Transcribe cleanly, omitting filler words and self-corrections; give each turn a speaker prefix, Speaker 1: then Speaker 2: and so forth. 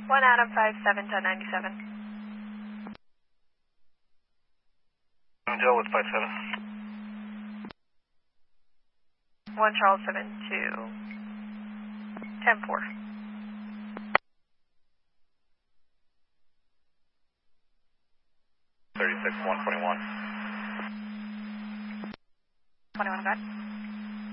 Speaker 1: 1 Adam 57 1097.
Speaker 2: Joe with 57.
Speaker 1: 1 Charles 7 to 10 4.
Speaker 2: Thirty-six 121.
Speaker 1: 21 got.